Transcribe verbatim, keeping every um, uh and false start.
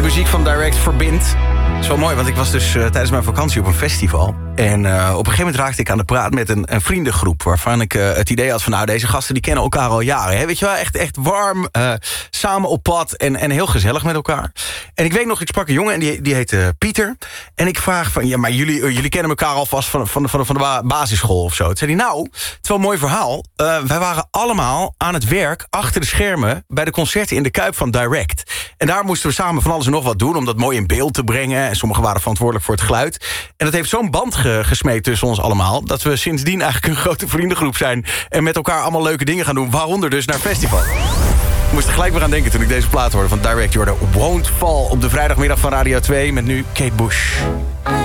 de muziek van Direct verbindt. Zo mooi, want ik was dus uh, tijdens mijn vakantie op een festival. En uh, op een gegeven moment raakte ik aan de praat met een, een vriendengroep... waarvan ik uh, het idee had van, nou, deze gasten die kennen elkaar al jaren. Hè? Weet je wel, echt, echt warm, uh, samen op pad en, en heel gezellig met elkaar. En ik weet nog, ik sprak een jongen en die, die heette Pieter. En ik vraag van, ja, maar jullie, uh, jullie kennen elkaar alvast van, van, van, van de ba- basisschool of zo. Toen zei hij, nou, het is wel een mooi verhaal. Uh, wij waren allemaal aan het werk achter de schermen... bij de concerten in de Kuip van Direct. En daar moesten we samen van alles en nog wat doen... om dat mooi in beeld te brengen. En sommigen waren verantwoordelijk voor het geluid. En dat heeft zo'n band ge- gesmeed tussen ons allemaal... dat we sindsdien eigenlijk een grote vriendengroep zijn... en met elkaar allemaal leuke dingen gaan doen. Waaronder dus naar festival. Ik moest er gelijk weer aan denken toen ik deze plaat hoorde van Direct. Je hoorde Won't Fall op de vrijdagmiddag van Radio twee... met nu Kate Bush.